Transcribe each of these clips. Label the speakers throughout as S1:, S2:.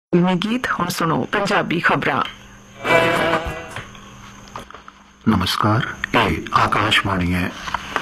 S1: फिल्मी गीत हुण सुनो पंजाबी खबरां।
S2: नमस्कार, ये आकाशवाणी है।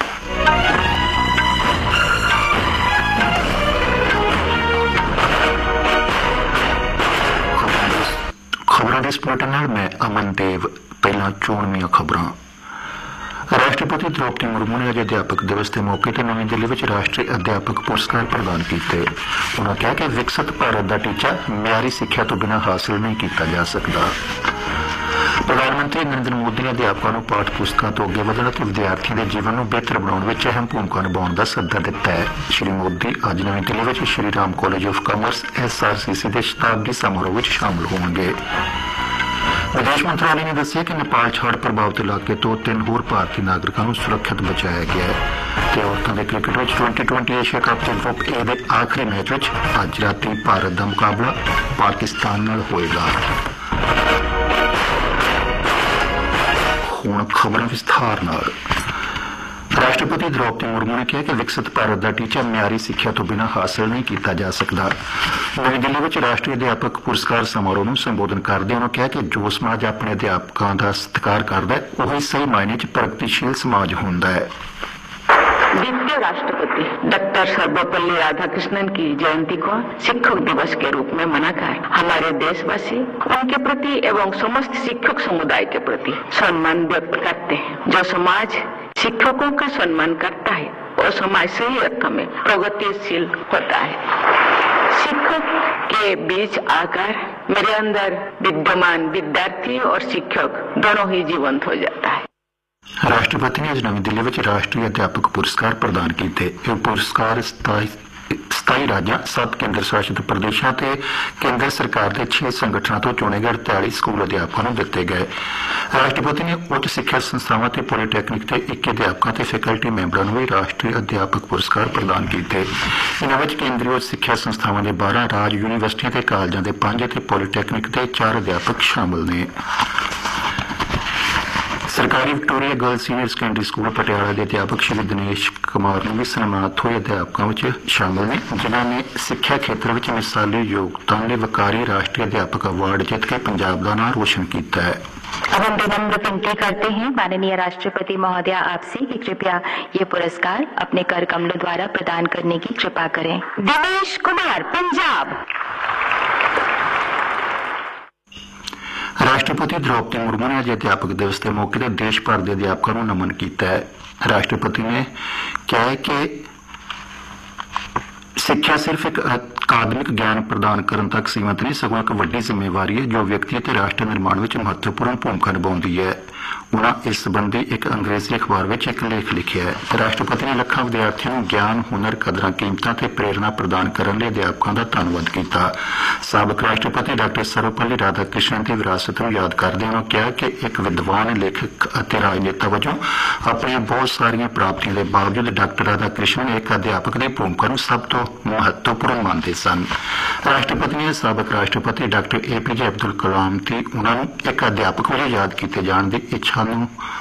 S2: खबरों के बुलेटिन नाल मैं अमन देव। पहला चोणवीं खबरां। राष्ट्रपति द्रौपदी मुर्मू ने अज अध्यापक दिवस के मौके पर नवी दिल्ली में राष्ट्रीय अध्यापक पुरस्कार प्रदान किए। उन्होंने कहा कि विकसित भारत का टीचा मियारी सिक्ख्या तो बिना हासिल नहीं किया जा सकता। प्रधानमंत्री नरेंद्र मोदी ने अध्यापकों को पाठ पुस्तकों तो अगे बढ़ने और विद्यार्थियों के जीवन को बेहतर बनाने में अहम भूमिका निभाने का सੱਦਾ दिता है। श्री मोदी अज नवी दिल्ली में Shri Ram college of commerce SRCC के शताब्दी समारोह में शामिल होंगे। विदेश मंत्रालय ने दस्सिया कि नेपाल हड़ प्रभावित इलाके तो 3 होर भारतीय नागरिकों को सुरक्षित बचाया गया है। औरतों के क्रिकेट में 2020 एशिया कप के ग्रुप ए के आखिरी मैच में अज राती भारत का मुकाबला पाकिस्तान नाल होएगा। हुण खबरां विस्तार नाल। राष्ट्रपति द्रौपदी मुर्मू ने कहा कि विकसित भारत का टीचा मियारी सिक्ख्या तो बिना हासिल नहीं किया जा सकता। नवी दिल्ली में राष्ट्रीय अध्यापक पुरस्कार समारोह में संबोधन करते उन्होंने कहा कि जो समाज अपने अध्यापकों का सत्कार करता है वही सही मायने च प्रगतिशील समाज होता है।
S3: द्वितीय राष्ट्रपति डॉक्टर सर्वपल्ली राधाकृष्णन की जयंती को शिक्षक दिवस के रूप में मनाकर हमारे देशवासी उनके प्रति एवं समस्त शिक्षक समुदाय के प्रति सम्मान व्यक्त करते हैं। जो समाज शिक्षकों का सम्मान करता है वो समाज सही अर्थ में प्रगतिशील होता है। शिक्षक के बीच आकर मेरे अंदर विद्यमान विद्यार्थी और शिक्षक दोनों ही जीवंत हो जाता है।
S2: राष्ट्रपति ने आज नवी दिल्ली में राष्ट्रीय अध्यापक पुरस्कार प्रदान किए। पुरस्कार 27 राज्यों 7 केंद्र शासित प्रदेशों के केंद्र सरकार के 6 संगठनों तो चुने गए 43 स्कूल अध्यापकों को दिते गए। राष्ट्रपति ने उच्च शिक्षा संस्थावां ते पॉलीटैक्निक के 21 अध्यापकों ते फैकल्टी मैंबरों को भी राष्ट्रीय अध्यापक पुरस्कार प्रदान किए। इन्हां विच केंद्रीय उच्च शिक्षा संस्थावां के 12 राज यूनीवर्सिटियां ते कॉलेजां के 5 ते पॉलीटैक्निक के 4 अध्यापक शामिल ने। सरकारी Victoria girls senior secondary school Patiala के अध्यापक श्री दिनेश कुमार ने भी सन्मानित हुए अध्यापकों में शामिल ने जिन्होंने सिक्ख्या क्षेत्र में मिसाली योगदान लिए वकारी राष्ट्रीय अध्यापक अवार्ड जीत के पंजाब का नाम रोशन किया है।
S4: अब हम विनम्र विनती करते हैं माननीय राष्ट्रपति महोदय आपसे कि कृपया ये पुरस्कार अपने कर कमलों द्वारा प्रदान करने की कृपा करें। दिनेश कुमार, पंजाब।
S2: राष्ट्रपति द्रौपदी मुर्मू ने आज अध्यापक दिवस के मौके पर देश भर के अध्यापकों को नमन किया है। राष्ट्रपति ने कहा है कि सिक्ख्या सिर्फ एक अकादमिक ज्ञान प्रदान करने तक सीमित नहीं सगों एक वड्डी जिम्मेवारी है जो व्यक्ति और राष्ट्र निर्माण में महत्वपूर्ण भूमिका निभाती है। उन्होंने इस संबंधी एक अंग्रेजी अखबार में एक लेख लिखा है। राष्ट्रपति ने लखों विद्यार्थियों को ज्ञान हुनर कदर कीमतों से प्रेरणा प्रदान करने लिए अध्यापकों का धन्यवाद किया। साबक राष्ट्रपति डॉक्टर सर्वपल्ली राधाकृष्णन की विरासत को याद करते उन्होंने कहा कि एक विद्वान लेखक और राजनेता वजों अपन बहुत सारिया प्राप्तियों के बावजूद डॉक्टर राधाकृष्णन एक अध्यापक की भूमिका को सब तो महत्वपूर्ण मानते सन। राष्ट्रपति ने साबक राष्ट्रपति डॉक्टर APJ अब्दुल कलाम की उन्होंने एक अध्यापक वजों याद किए जाने की इच्छा